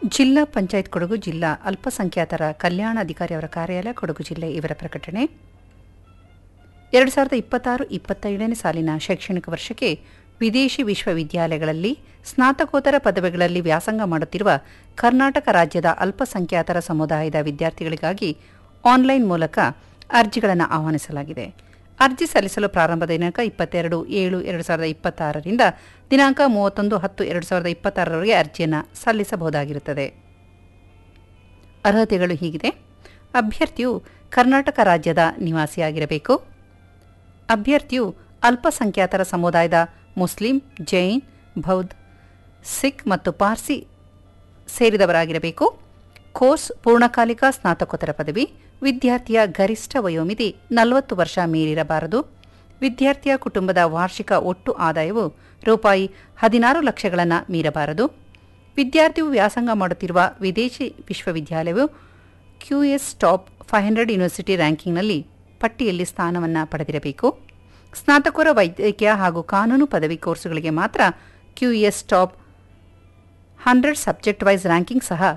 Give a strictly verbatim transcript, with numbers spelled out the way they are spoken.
ಜಿಲ್ಲಾ ಪಂಚಾಯತ್ ಕೊಡಗು ಜಿಲ್ಲಾ ಅಲ್ಪಸಂಖ್ಯಾತರ ಕಲ್ಯಾಣಾಧಿಕಾರಿ ಅವರ ಕಾರ್ಯಾಲಯ ಕೊಡಗು ಜಿಲ್ಲೆ ಇವರ ಪ್ರಕಟಣೆ. ಎರಡು ಸಾವಿರದ ಇಪ್ಪತ್ತಾರು ಇಪ್ಪತ್ತೇಳನೇ ಸಾಲಿನ ಶೈಕ್ಷಣಿಕ ವರ್ಷಕ್ಕೆ ವಿದೇಶಿ ವಿಶ್ವವಿದ್ಯಾಲಯಗಳಲ್ಲಿ ಸ್ನಾತಕೋತ್ತರ ಪದವಿಗಳಲ್ಲಿ ವ್ಯಾಸಂಗ ಮಾಡುತ್ತಿರುವ ಕರ್ನಾಟಕ ರಾಜ್ಯದ ಅಲ್ಪಸಂಖ್ಯಾತರ ಸಮುದಾಯದ ವಿದ್ಯಾರ್ಥಿಗಳಿಗಾಗಿ ಆನ್ಲೈನ್ ಮೂಲಕ ಅರ್ಜಿಗಳನ್ನು ಆಹ್ವಾನಿಸಲಾಗಿದೆ. ಅರ್ಜಿ ಸಲ್ಲಿಸಲು ಪ್ರಾರಂಭ ದಿನಾಂಕ ಇಪ್ಪತ್ತೆರಡು ಏಳು ಎರಡು ಸಾವಿರದ ಇಪ್ಪತ್ತಾರರಿಂದ ದಿನಾಂಕ ಮೂವತ್ತೊಂದು ಹತ್ತು ಎರಡು ಸಾವಿರದ ಇಪ್ಪತ್ತಾರರವರೆಗೆ ಅರ್ಜಿಯನ್ನು ಸಲ್ಲಿಸಬಹುದಾಗಿರುತ್ತದೆ. ಅರ್ಹತೆಗಳು ಹೀಗಿದೆ. ಅಭ್ಯರ್ಥಿಯು ಕರ್ನಾಟಕ ರಾಜ್ಯದ ನಿವಾಸಿಯಾಗಿರಬೇಕು. ಅಭ್ಯರ್ಥಿಯು ಅಲ್ಪಸಂಖ್ಯಾತರ ಸಮುದಾಯದ ಮುಸ್ಲಿಂ, ಜೈನ್, ಬೌದ್ಧ, ಸಿಖ್ ಮತ್ತು ಪಾರ್ಸಿ ಸೇರಿದವರಾಗಿರಬೇಕು. ಕೋರ್ಸ್ ಪೂರ್ಣಕಾಲಿಕ ಸ್ನಾತಕೋತ್ತರ ಪದವಿ. ವಿದ್ಯಾರ್ಥಿಯ ಗರಿಷ್ಠ ವಯೋಮಿತಿ ನಲವತ್ತು ವರ್ಷ ಮೀರಿರಬಾರದು. ವಿದ್ಯಾರ್ಥಿಯ ಕುಟುಂಬದ ವಾರ್ಷಿಕ ಒಟ್ಟು ಆದಾಯವು ರೂಪಾಯಿ ಹದಿನಾರು ಲಕ್ಷಗಳನ್ನು ಮೀರಬಾರದು. ವಿದ್ಯಾರ್ಥಿಯು ವ್ಯಾಸಂಗ ಮಾಡುತ್ತಿರುವ ವಿದೇಶಿ ವಿಶ್ವವಿದ್ಯಾಲಯವು QS top five hundred university ರ್ಯಾಂಕಿಂಗ್ನಲ್ಲಿ ಪಟ್ಟಿಯಲ್ಲಿ ಸ್ಥಾನವನ್ನು ಪಡೆದಿರಬೇಕು. ಸ್ನಾತಕೋತ್ತರ ವೈದ್ಯಕೀಯ ಹಾಗೂ ಕಾನೂನು ಪದವಿ ಕೋರ್ಸುಗಳಿಗೆ ಮಾತ್ರ QS top hundred subject wise ranking ಸಹ